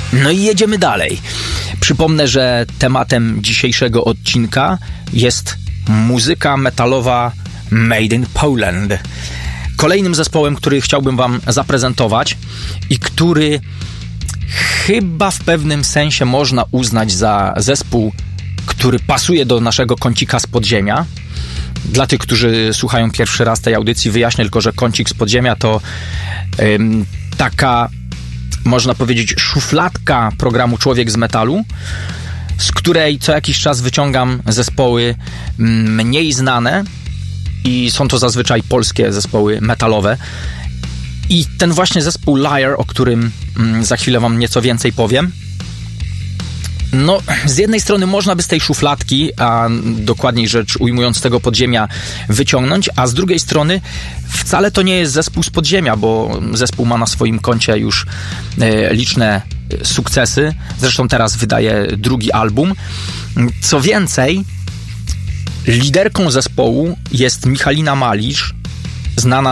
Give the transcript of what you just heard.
No i jedziemy dalej. Przypomnę, że tematem dzisiejszego odcinka jest muzyka metalowa Made in Poland. Kolejnym zespołem, który chciałbym wam zaprezentować i który chyba w pewnym sensie można uznać za zespół, który pasuje do naszego kącika z podziemia. Dla tych, którzy słuchają pierwszy raz tej audycji, wyjaśnię tylko, że kącik z podziemia to taka, można powiedzieć, szufladka programu Człowiek z Metalu, z której co jakiś czas wyciągam zespoły mniej znane i są to zazwyczaj polskie zespoły metalowe. I ten właśnie zespół Liar, o którym za chwilę wam nieco więcej powiem, no, z jednej strony można by z tej szufladki, a dokładniej rzecz ujmując z tego podziemia, wyciągnąć, a z drugiej strony wcale to nie jest zespół z podziemia, bo zespół ma na swoim koncie już liczne sukcesy. Zresztą teraz wydaje drugi album. Co więcej, liderką zespołu jest Michalina Malisz, znana